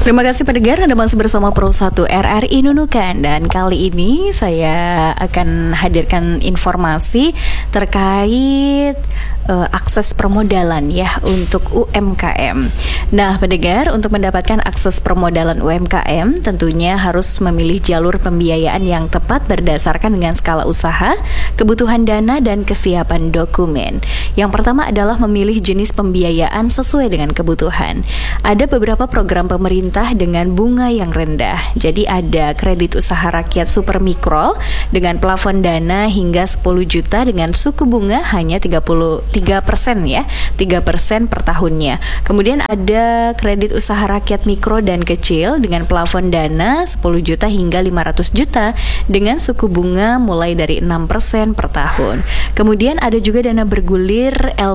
Terima kasih pendengar, Anda masih bersama Pro 1 RRI Nunukan. Dan kali ini saya akan hadirkan informasi terkait akses permodalan ya untuk UMKM. Nah pendengar, untuk mendapatkan akses permodalan UMKM tentunya harus memilih jalur pembiayaan yang tepat berdasarkan dengan skala usaha, kebutuhan dana, dan kesiapan dokumen. Yang pertama adalah memilih jenis pembiayaan sesuai dengan kebutuhan. Ada beberapa program pemerintah dengan bunga yang rendah. Jadi ada kredit usaha rakyat super mikro dengan plafon dana hingga 10 juta dengan suku bunga hanya 33% ya, 3% per tahunnya. Kemudian ada kredit usaha rakyat mikro dan kecil dengan plafon dana 10 juta hingga 500 juta dengan suku bunga mulai dari 6% per tahun. Kemudian ada juga dana bergulir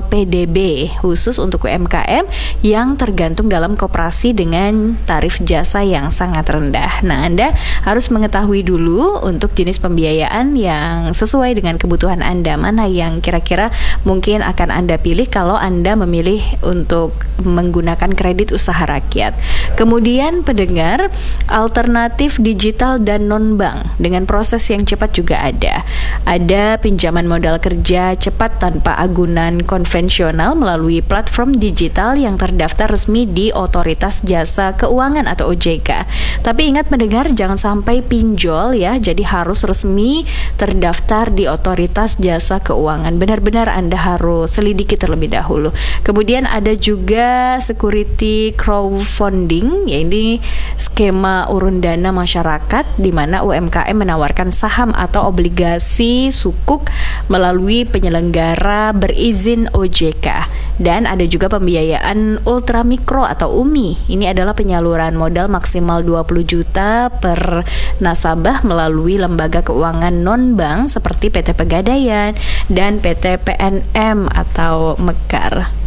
LPDB khusus untuk UMKM yang tergantung dalam koperasi dengan tarif jasa yang sangat rendah. Nah, Anda harus mengetahui dulu untuk jenis pembiayaan yang sesuai dengan kebutuhan Anda, mana yang kira-kira mungkin akan Anda pilih kalau Anda memilih untuk menggunakan kredit usaha rakyat. Kemudian pendengar, alternatif digital dan non-bank dengan proses yang cepat juga ada. Ada pinjaman modal kerja cepat tanpa agunan konvensional melalui platform digital yang terdaftar resmi di Otoritas Jasa Keuangan atau OJK. Tapi ingat pendengar, jangan sampai pinjol ya, jadi harus resmi terdaftar di Otoritas Jasa Keuangan. Benar-benar Anda harus selidiki terlebih dahulu. Kemudian ada juga security crowdfunding, ya ini skema urun dana masyarakat di mana UMKM menawarkan saham atau obligasi sukuk melalui penyelenggara berizin OJK. Dan ada juga pembiayaan ultramikro atau UMI. Ini adalah penyaluran modal maksimal 20 juta per nasabah melalui lembaga keuangan non-bank seperti PT Pegadaian dan PT PNM atau Mekar.